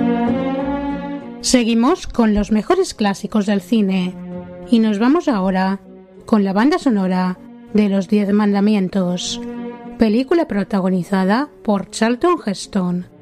Seguimos con los mejores clásicos del cine y nos vamos ahora con la banda sonora de Los 10 Mandamientos, película protagonizada por Charlton Heston.